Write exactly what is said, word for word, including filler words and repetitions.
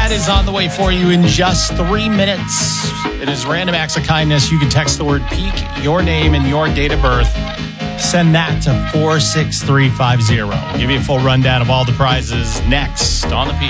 That is on the way for you in just three minutes. It is Random Acts of Kindness. You can text the word PEAK, your name, and your date of birth. Send that to four six three five zero. We'll give you a full rundown of all the prizes next on the Peak.